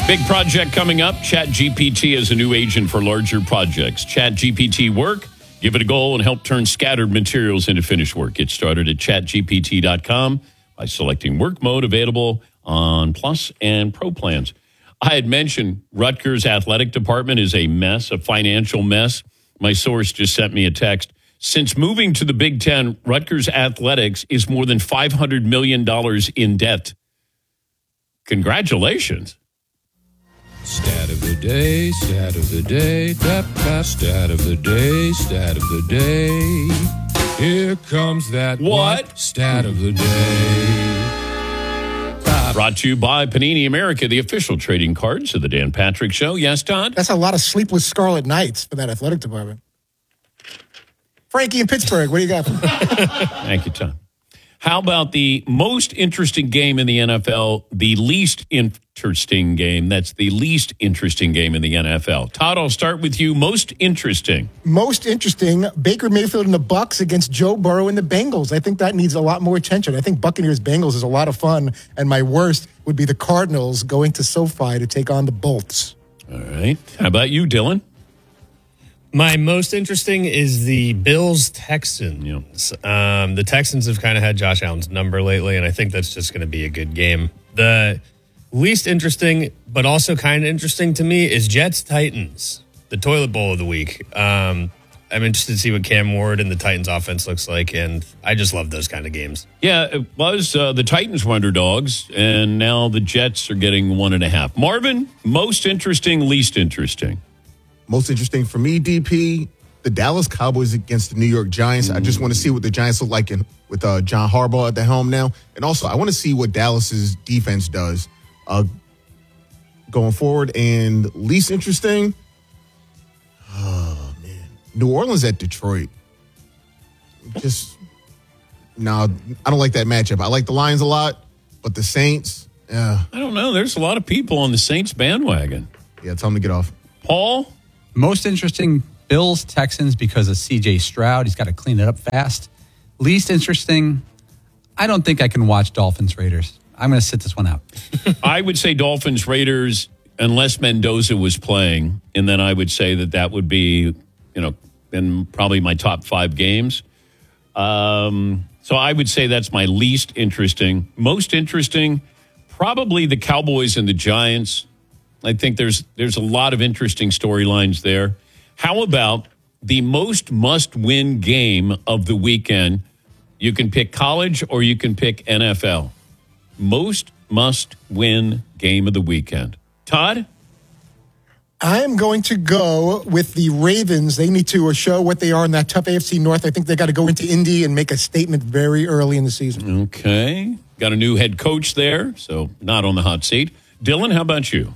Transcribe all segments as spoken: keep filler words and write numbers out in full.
Big project coming up. ChatGPT is a new agent for larger projects. ChatGPT Work. Give it a goal and help turn scattered materials into finished work. Get started at chat G P T dot com by selecting work mode, available on Plus and Pro plans. I had mentioned Rutgers athletic department is a mess, a financial mess. My source just sent me a text. Since moving to the Big Ten, Rutgers athletics is more than five hundred million dollars in debt. Congratulations. Stat of the day, stat of the day, da, da, stat of the day, stat of the day. Here comes that What? what? Stat of the day. Brought to you by Panini America, the official trading cards of the Dan Patrick Show. Yes, Todd? That's a lot of sleepless scarlet nights for that athletic department. Frankie in Pittsburgh, what do you got? Thank you, Todd. How about the most interesting game in the N F L, the least interesting game? That's the least interesting game in the N F L. Todd, I'll start with you. Most interesting. Most interesting, Baker Mayfield and the Bucs against Joe Burrow and the Bengals. I think that needs a lot more attention. I think Buccaneers-Bengals is a lot of fun, and my worst would be the Cardinals going to SoFi to take on the Bolts. All right. How about you, Dylan? My most interesting is the Bills-Texans. Um, the Texans have kind of had Josh Allen's number lately, and I think that's just going to be a good game. The least interesting, but also kind of interesting to me, is Jets-Titans, the toilet bowl of the week. Um, I'm interested to see what Cam Ward and the Titans offense looks like, and I just love those kind of games. Yeah, it was. Uh, the Titans were underdogs, and now the Jets are getting one and a half. Marvin, most interesting, least interesting. Most interesting for me, D P, the Dallas Cowboys against the New York Giants. I just want to see what the Giants look like in, with uh, John Harbaugh at the helm now. And also, I want to see what Dallas's defense does uh, going forward. And least interesting, oh, man, New Orleans at Detroit. Just, no, I don't like that matchup. I like the Lions a lot, but the Saints, yeah. I don't know. There's a lot of people on the Saints bandwagon. Yeah, tell them to get off. Paul? Most interesting, Bills, Texans, because of C J Stroud. He's got to clean it up fast. Least interesting, I don't think I can watch Dolphins Raiders. I'm going to sit this one out. I would say Dolphins Raiders, unless Mendoza was playing, and then I would say that that would be, you know, in probably my top five games. Um, so I would say that's my least interesting. Most interesting, probably the Cowboys and the Giants. I think there's there's a lot of interesting storylines there. How about the most must-win game of the weekend? You can pick college or you can pick N F L. Most must-win game of the weekend. Todd? I am going to go with the Ravens. They need to show what they are in that tough A F C North. I think they got to go into Indy and make a statement very early in the season. Okay. Got a new head coach there, so not on the hot seat. Dylan, how about you?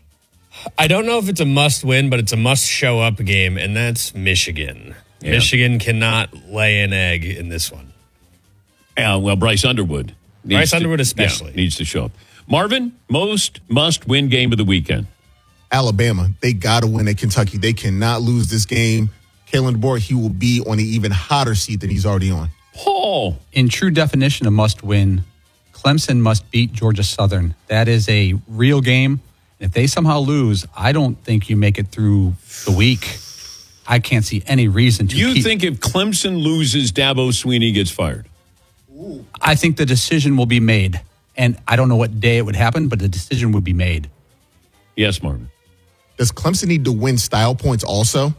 I don't know if it's a must-win, but it's a must-show-up game, and that's Michigan. Yeah. Michigan cannot lay an egg in this one. Uh, well, Bryce Underwood. Bryce to, Underwood especially. Yeah, needs to show up. Marvin, most must-win game of the weekend. Alabama. They got to win at Kentucky. They cannot lose this game. Kalen DeBoer, he will be on an even hotter seat than he's already on. Paul. In true definition of must-win, Clemson must beat Georgia Southern. That is a real game. If they somehow lose, I don't think you make it through the week. I can't see any reason to You keep... think if Clemson loses, Dabo Swinney gets fired? I think the decision will be made. And I don't know what day it would happen, but the decision would be made. Yes, Marvin. Does Clemson need to win style points also?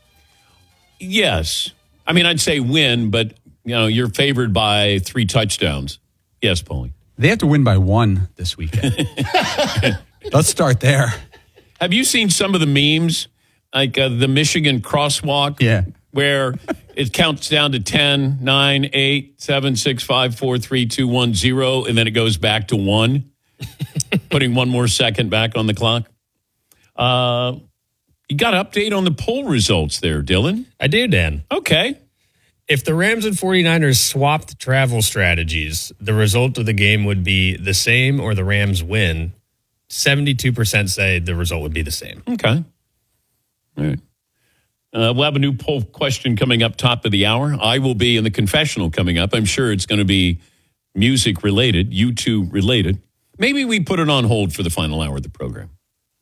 Yes. I mean, I'd say win, but, you know, you're favored by three touchdowns. Yes, Paulie. They have to win by one this weekend. Let's start there. Have you seen some of the memes, like uh, the Michigan crosswalk? Yeah. Where it counts down to ten, nine, eight, seven, six, five, four, three, two, one, zero, and then it goes back to one, putting one more second back on the clock. Uh, you got an update on the poll results there, Dylan? I do, Dan. Okay. If the Rams and 49ers swapped travel strategies, the result of the game would be the same or the Rams win. seventy-two percent say the result would be the same. Okay. All right. Uh, we'll have a new poll question coming up top of the hour. I will be in the confessional coming up. I'm sure it's going to be music related, U two related. Maybe we put it on hold for the final hour of the program.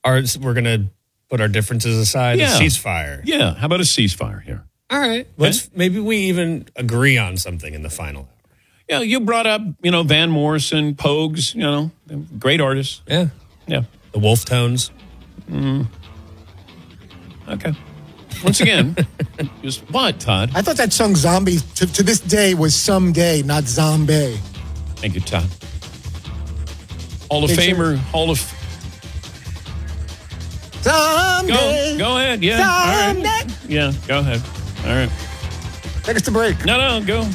Our, we're going to put our differences aside. Yeah. A ceasefire. Yeah. How about a ceasefire here? All right. Let's maybe we even agree on something in the final hour. Yeah, you brought up, you know, Van Morrison, Pogues, you know, great artists. Yeah. Yeah. The Wolf Tones. Mm. Okay. Once again, just what, Todd? I thought that song Zombie to, to this day was someday, not zombie. Thank you, Todd. Hall of Big Famer, Hall of... Someday. Go, go ahead, yeah. All Someday. right. Yeah, go ahead. All right. Take us to break. No, no, go.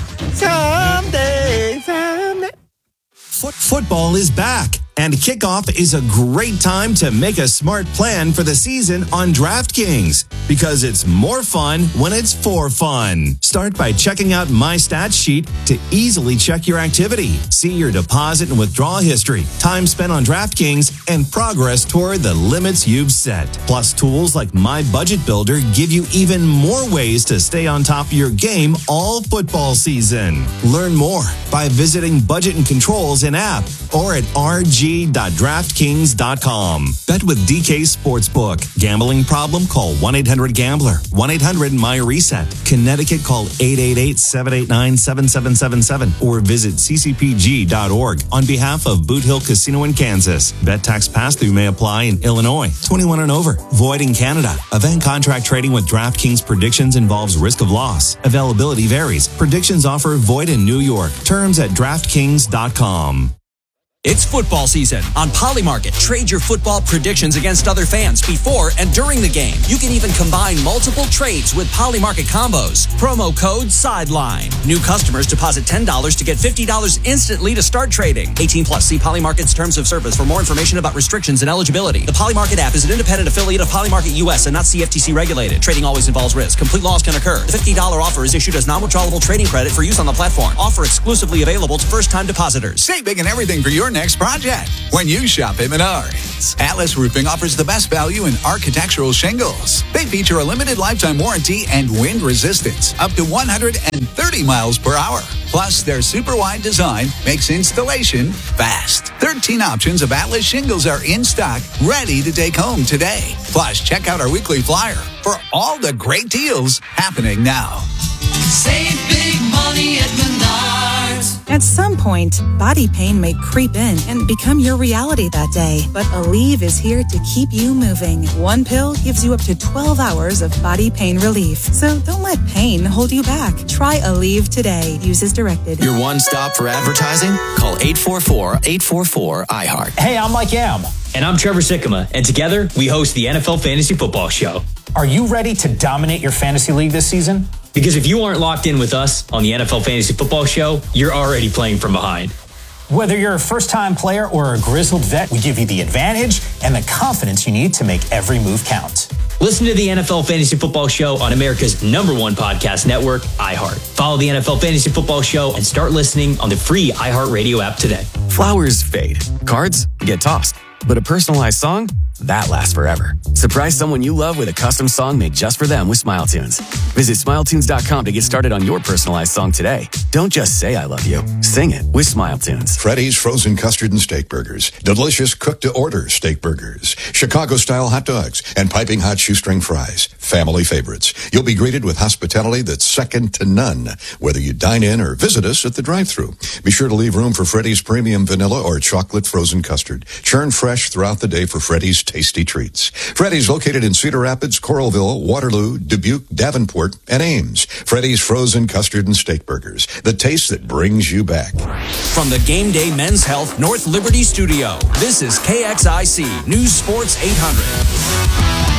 Someday, someday. Foot- football is back, and kickoff is a great time to make a smart plan for the season on DraftKings, because it's more fun when it's for fun. Start by checking out My Stats Sheet to easily check your activity, see your deposit and withdrawal history, time spent on DraftKings, and progress toward the limits you've set. Plus, tools like My Budget Builder give you even more ways to stay on top of your game all football season. Learn more by visiting Budget and Controls in app or at r g dot draft kings dot com. Bet with D K Sportsbook. Gambling problem? Call one eight hundred gambler. one eight hundred my reset. Connecticut, call eight eight eight, seven eight nine, seven seven seven seven or visit c c p g dot org on behalf of Boot Hill Casino in Kansas. Bet tax pass-through may apply in Illinois. twenty-one and over. Void in Canada. Event contract trading with DraftKings predictions involves risk of loss. Availability varies. Predictions offer void in New York. Terms at draft kings dot com. It's football season on Polymarket. Trade your football predictions against other fans before and during the game. You can even combine multiple trades with Polymarket combos. Promo code SIDELINE. New customers deposit ten dollars to get fifty dollars instantly to start trading. eighteen plus. See Polymarket's terms of service for more information about restrictions and eligibility. The Polymarket app is an independent affiliate of Polymarket U S and not C F T C regulated. Trading always involves risk. Complete loss can occur. The fifty dollars offer is issued as non-withdrawable trading credit for use on the platform. Offer exclusively available to first-time depositors. Save big and everything for your next project when you shop at Menards. Atlas Roofing offers the best value in architectural shingles. They feature a limited lifetime warranty and wind resistance up to one hundred thirty miles per hour. Plus, their super wide design makes installation fast. thirteen options of Atlas shingles are in stock, ready to take home today. Plus, check out our weekly flyer for all the great deals happening now. Save big money at Menards. At some point, body pain may creep in and become your reality that day. But Aleve is here to keep you moving. One pill gives you up to twelve hours of body pain relief. So don't let pain hold you back. Try Aleve today. Use as directed. Your one stop for advertising? Call eight four four, eight four four, I heart. Hey, I'm Mike Yam. And I'm Trevor Sikkema. And together, we host the N F L Fantasy Football Show. Are you ready to dominate your fantasy league this season? Because if you aren't locked in with us on the N F L Fantasy Football Show, you're already playing from behind. Whether you're a first-time player or a grizzled vet, we give you the advantage and the confidence you need to make every move count. Listen to the N F L Fantasy Football Show on America's number one podcast network, iHeart. Follow the N F L Fantasy Football Show and start listening on the free iHeartRadio app today. Flowers fade. Cards get tossed. But a personalized song? That lasts forever. Surprise someone you love with a custom song made just for them with Smile Tunes. Visit smile tunes dot com to get started on your personalized song today. Don't just say I love you. Sing it with Smile Tunes. Freddy's Frozen Custard and Steak Burgers. Delicious cook-to-order steak burgers. Chicago-style hot dogs. And piping hot shoestring fries. Family favorites. You'll be greeted with hospitality that's second to none, whether you dine in or visit us at the drive-thru. Be sure to leave room for Freddy's Premium Vanilla or Chocolate Frozen Custard. Churn fresh throughout the day for Freddy's tasty treats. Freddy's located in Cedar Rapids, Coralville, Waterloo, Dubuque, Davenport, and Ames. Freddy's Frozen Custard and Steak Burgers. The taste that brings you back. From the Game Day Men's Health North Liberty Studio, this is K X I C News Sports eight hundred.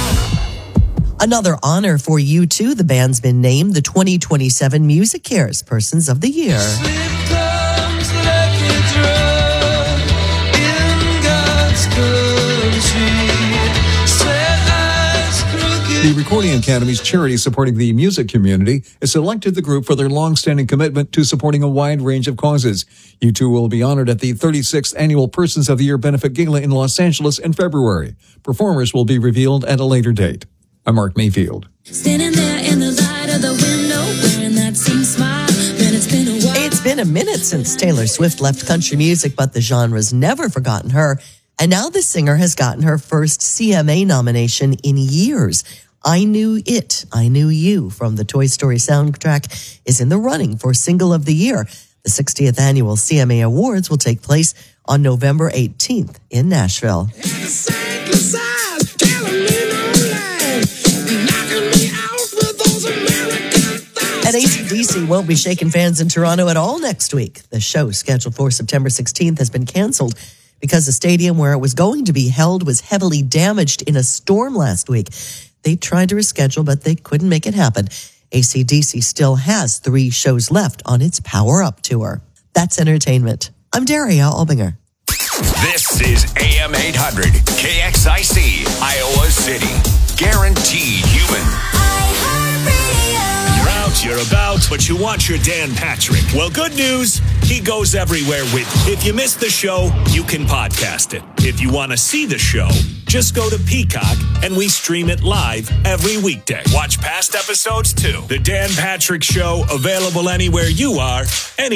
Another honor for U two. The band's been named the twenty twenty-seven Music Cares Persons of the Year. The Recording Academy's charity supporting the music community has selected the group for their long-standing commitment to supporting a wide range of causes. U two will be honored at the thirty-sixth Annual Persons of the Year Benefit Gala in Los Angeles in February. Performers will be revealed at a later date. I'm Mark Mayfield. Standing there in the light of the window, wearing that same smile, then it's been a while. It's been a minute since Taylor Swift left country music, but the genre's never forgotten her. And now the singer has gotten her first C M A nomination in years. I Knew It, I Knew You from the Toy Story soundtrack is in the running for Single of the Year. The sixtieth annual C M A Awards will take place on November eighteenth in Nashville. And A C D C won't be shaking fans in Toronto at all next week. The show, scheduled for September sixteenth, has been canceled because the stadium where it was going to be held was heavily damaged in a storm last week. They tried to reschedule, but they couldn't make it happen. A C D C still has three shows left on its Power Up tour. That's entertainment. I'm Daria Albinger. This is A M eight hundred, K X I C, Iowa City. Guaranteed human. You're out, you're about, but you want your Dan Patrick. Well, good news, he goes everywhere with you. If you missed the show, you can podcast it. If you want to see the show, just go to Peacock and we stream it live every weekday. Watch past episodes too. The Dan Patrick Show, available anywhere you are, any